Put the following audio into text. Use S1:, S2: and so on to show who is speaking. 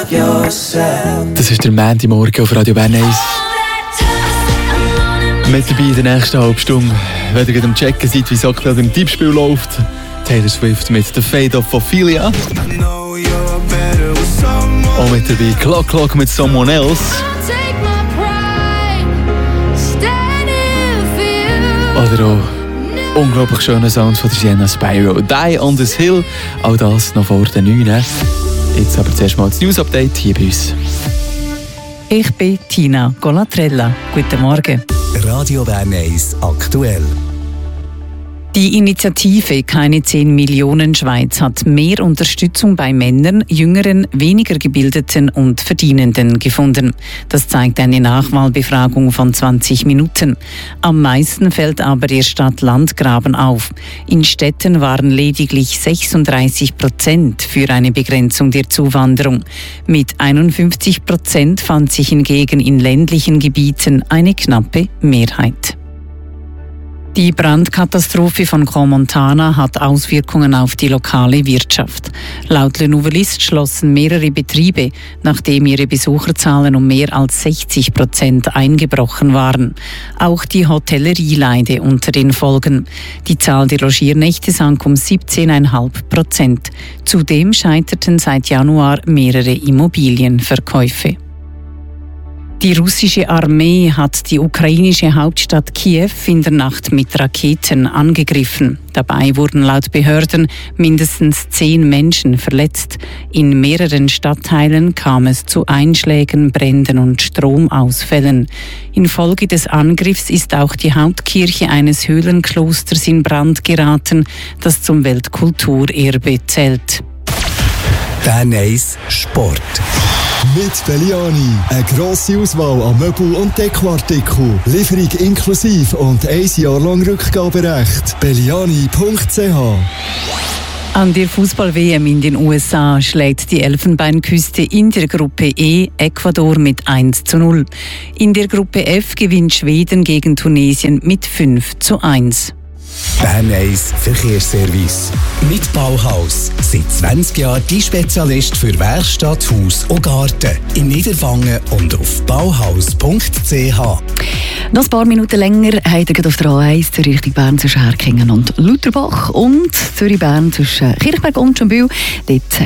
S1: Das ist der Montagmorgen auf Radio Bern 1. Mit dabei in der nächsten halben Stunde, wenn ihr am Checken seid, wie es aktuell im Tippspiel läuft. Taylor Swift mit The Fate of Ophelia. Und mit dabei Clock Clock mit Someone Else. Oder auch unglaublich schöner Sound von der Sienna Spyro. Die on this Hill. All das noch vor den 9. Jetzt aber zuerst mal das News-Update hier bei uns.
S2: Ich bin Tina Golatrella. Guten Morgen.
S3: Radio Bern 1 aktuell.
S2: Die Initiative Keine 10 Millionen Schweiz hat mehr Unterstützung bei Männern, Jüngeren, weniger Gebildeten und Verdienenden gefunden. Das zeigt eine Nachwahlbefragung von 20 Minuten. Am meisten fällt aber der Stadt Landgraben auf. In Städten waren lediglich 36% für eine Begrenzung der Zuwanderung. Mit 51% fand sich hingegen in ländlichen Gebieten eine knappe Mehrheit. Die Brandkatastrophe von Crans-Montana hat Auswirkungen auf die lokale Wirtschaft. Laut Le Nouveliste schlossen mehrere Betriebe, nachdem ihre Besucherzahlen um mehr als 60% eingebrochen waren. Auch die Hotellerie leide unter den Folgen. Die Zahl der Logiernächte sank um 17,5%. Zudem scheiterten seit Januar mehrere Immobilienverkäufe. Die russische Armee hat die ukrainische Hauptstadt Kiew in der Nacht mit Raketen angegriffen. Dabei wurden laut Behörden mindestens 10 Menschen verletzt. In mehreren Stadtteilen kam es zu Einschlägen, Bränden und Stromausfällen. Infolge des Angriffs ist auch die Hauptkirche eines Höhlenklosters in Brand geraten, das zum Weltkulturerbe zählt.
S3: Bern 1 Sport.
S4: Mit Belliani. Eine grosse Auswahl an Möbel- und Dekoartikeln. Lieferung inklusive und 1 Jahr lang Rückgaberecht. Belliani.ch.
S2: An der Fußball-WM in den USA schlägt die Elfenbeinküste in der Gruppe E Ecuador mit 1:0. In der Gruppe F gewinnt Schweden gegen Tunesien mit 5:1.
S3: Bern 1 Verkehrsservice. Mit Bauhaus. Seit 20 Jahren die Spezialist für Werkstatt, Haus und Garten. In Niederwangen und auf bauhaus.ch.
S5: Noch ein paar Minuten länger habt ihr auf der A1 zur Richtung Bern zwischen Herkingen und Lutherbach und Zürich-Bern zwischen Kirchberg und Schönbühl. Dort